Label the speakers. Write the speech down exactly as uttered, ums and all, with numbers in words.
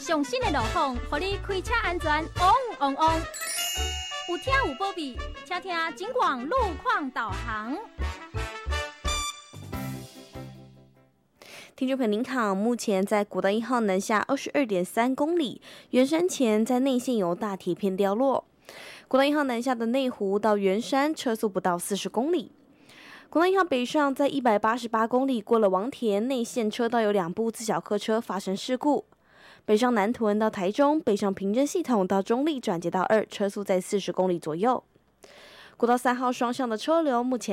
Speaker 1: 上新的路况，互你开车安全旺旺旺。有听有保庇，请听警广路况导航。
Speaker 2: 听众朋友您好，目前在国道一号南下二十二点三公里，圆山前在内线有大铁片掉落。国道一号南下的内湖到圆山车速不到四十公里。国道一号北上在一百八十八公里过了王田内线车道有两部自小客车发生事故。北上南屯到台中，北上平镇系统到中立转接到二，车速在四十公里左右。国道三号双向的车流目前